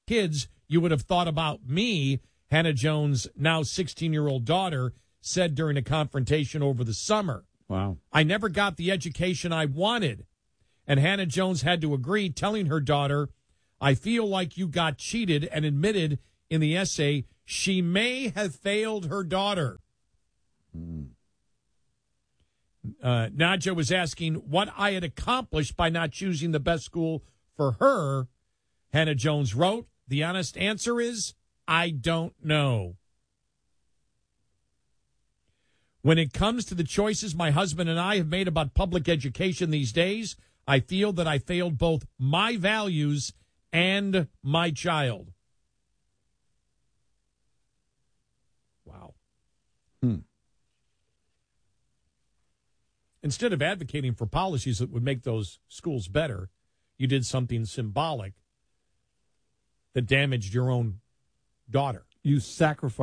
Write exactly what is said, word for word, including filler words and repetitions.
kids, you would have thought about me, Hannah Jones' now sixteen-year-old daughter, said during a confrontation over the summer. Wow. I never got the education I wanted. And Hannah Jones had to agree, telling her daughter, I feel like you got cheated, and admitted in the essay she may have failed her daughter. Mm. Uh, Nadja was asking what I had accomplished by not choosing the best school for her. Hannah Jones wrote, the honest answer is, I don't know. When it comes to the choices my husband and I have made about public education these days, I feel that I failed both my values and my child. Wow. Hmm. Instead of advocating for policies that would make those schools better, you did something symbolic that damaged your own daughter. You sacrificed